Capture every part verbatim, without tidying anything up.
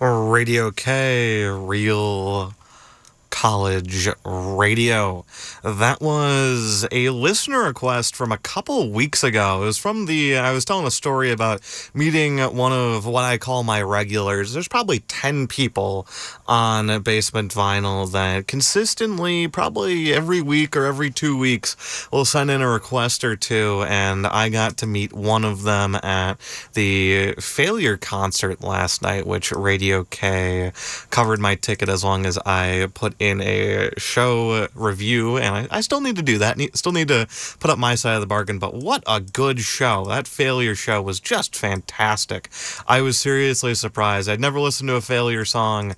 Radio K, real college radio. That was a listener request from a couple weeks ago. It was from the, I was telling a story about meeting one of what I call my regulars. There's probably ten people on Basement Vinyl that consistently, probably every week or every two weeks, will send in a request or two, and I got to meet one of them at the Failure concert last night, which Radio K covered my ticket as long as I put in a show review, and I, I still need to do that. Need, still need to put up my side of the bargain, but what a good show. That Failure show was just fantastic. I was seriously surprised. I'd never listened to a Failure song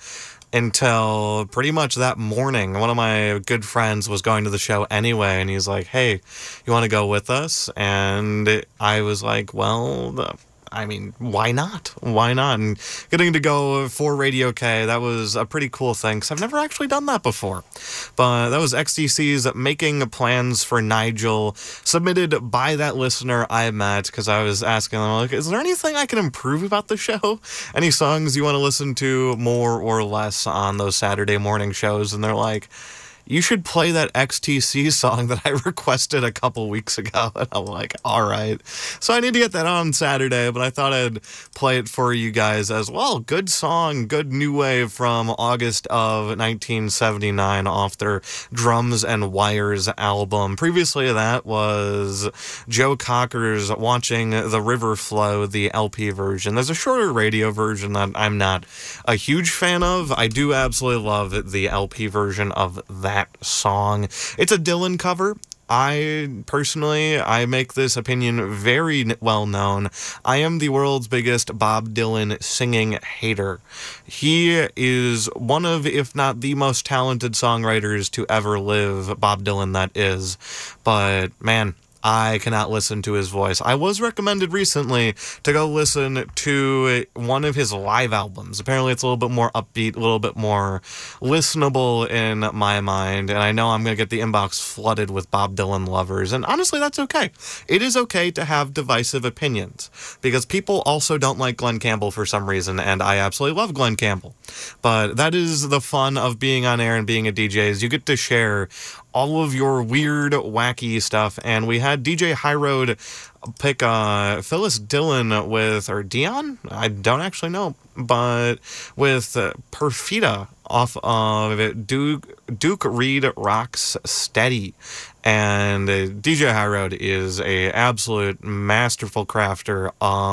until pretty much that morning. One of my good friends was going to the show anyway, and he's like, hey, you want to go with us? And I was like, well, the I mean, why not? Why not? And getting to go for Radio K, that was a pretty cool thing, because I've never actually done that before. But that was X T C's Making Plans for Nigel, submitted by that listener I met, because I was asking them, like, is there anything I can improve about the show? Any songs you want to listen to more or less on those Saturday morning shows? And they're like, you should play that X T C song that I requested a couple weeks ago. And I'm like, all right. So I need to get that on Saturday, but I thought I'd play it for you guys as well. Good song, good new wave from August of nineteen seventy-nine off their Drums and Wires album. Previously that was Joe Cocker's Watching the River Flow, the L P version. There's a shorter radio version that I'm not a huge fan of. I do absolutely love the L P version of that song. It's a Dylan cover. I personally, I make this opinion very well known. I am the world's biggest Bob Dylan singing hater. He is one of, if not the most talented songwriters to ever live, Bob Dylan that is. But man, I cannot listen to his voice. I was recommended recently to go listen to one of his live albums. Apparently it's a little bit more upbeat, a little bit more listenable in my mind, and I know I'm going to get the inbox flooded with Bob Dylan lovers, and honestly, that's okay. It is okay to have divisive opinions, because people also don't like Glenn Campbell for some reason, and I absolutely love Glenn Campbell. But that is the fun of being on air and being a D J, is you get to share all of your weird, wacky stuff, and we had D J High Road pick uh, Phyllis Dillon with, or Dion? I don't actually know, but with uh, Perfida off of Duke, Duke Reed Rocks Steady. And uh, D J High Road is a absolute masterful crafter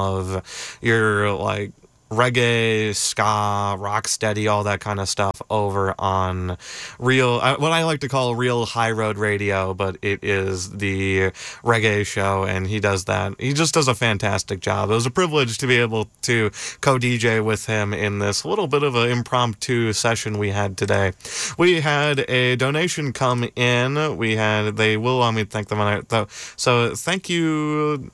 of your, like, reggae, ska, rock steady, all that kind of stuff over on real, uh, what I like to call real high road radio, but it is the reggae show, and he does that. He just does a fantastic job. It was a privilege to be able to co-D J with him in this little bit of an impromptu session we had today. We had a donation come in. We had, they will allow me to thank them on it, though. So thank you,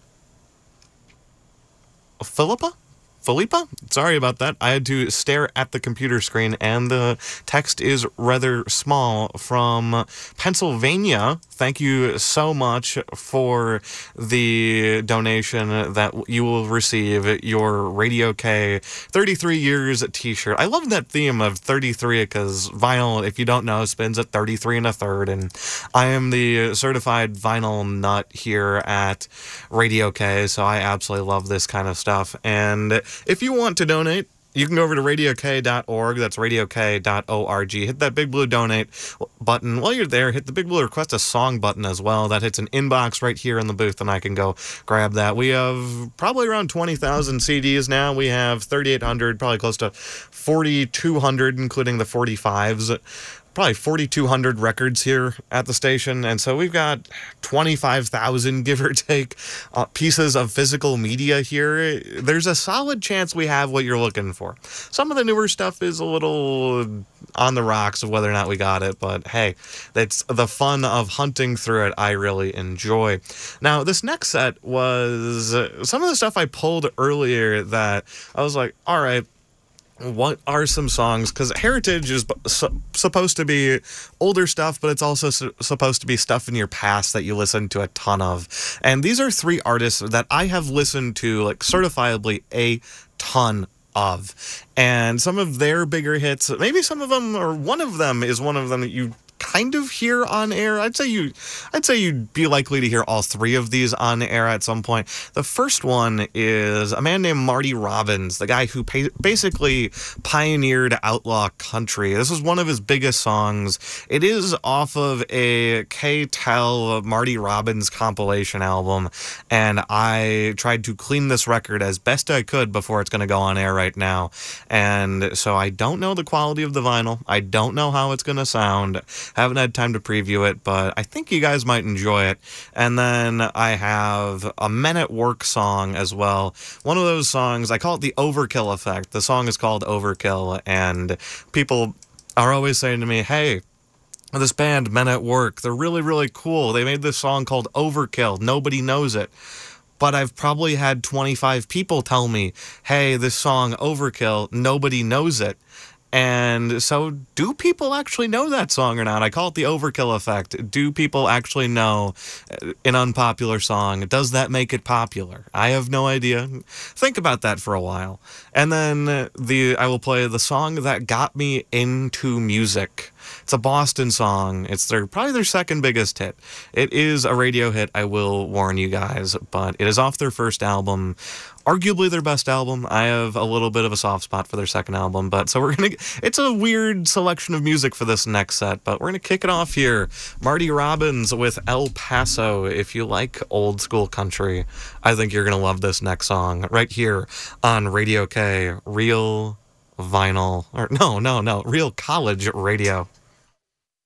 Philippa? Philippa? Sorry about that. I had to stare at the computer screen, and the text is rather small, from Pennsylvania. Thank you so much for the donation that you will receive your Radio K thirty-three years t-shirt. I love that theme of thirty-three, because vinyl, if you don't know, spins at thirty-three and a third, and I am the certified vinyl nut here at Radio K, so I absolutely love this kind of stuff. And if you want to donate, you can go over to radio k dot org. That's radio k dot org. Hit that big blue donate button. While you're there, hit the big blue request a song button as well. That hits an inbox right here in the booth, and I can go grab that. We have probably around twenty thousand C Ds now. We have thirty-eight hundred, probably close to forty-two hundred, including the forty-fives. Probably forty-two hundred records here at the station, and so we've got twenty-five thousand, give or take, uh, pieces of physical media here. There's a solid chance we have what you're looking for. Some of the newer stuff is a little on the rocks of whether or not we got it, but hey, that's the fun of hunting through it. I really enjoy. Now, this next set was uh, some of the stuff I pulled earlier that I was like, all right, what are some songs? Because Heritage is su- supposed to be older stuff, but it's also su- supposed to be stuff in your past that you listen to a ton of. And these are three artists that I have listened to, like, certifiably a ton of. And some of their bigger hits, maybe some of them, or one of them is one of them that you kind of hear on air. I'd say you I'd say you'd be likely to hear all three of these on air at some point. The first one is a man named Marty Robbins, the guy who pa- basically pioneered outlaw country. This is one of his biggest songs. It is off of a K-Tel Marty Robbins compilation album, and I tried to clean this record as best I could before it's going to go on air right now. And so I don't know the quality of the vinyl. I don't know how it's going to sound. Haven't had time to preview it, but I think you guys might enjoy it. And then I have a Men at Work song as well. One of those songs, I call it the Overkill Effect. The song is called Overkill, and people are always saying to me, hey, this band, Men at Work, they're really, really cool. They made this song called Overkill. Nobody knows it. But I've probably had twenty-five people tell me, hey, this song Overkill, nobody knows it. And so, do people actually know that song or not? I call it the Overkill Effect. Do people actually know an unpopular song? Does that make it popular? I have no idea. Think about that for a while. And then the I will play the song that got me into music. It's a Boston song. It's their probably their second biggest hit. It is a radio hit, I will warn you guys, but it is off their first album. Arguably their best album. I have a little bit of a soft spot for their second album, but so we're gonna. It's a weird selection of music for this next set, but we're gonna kick it off here. Marty Robbins with El Paso. If you like old school country, I think you're gonna love this next song right here on Radio K, Real Vinyl, or no, no, no, Real College Radio.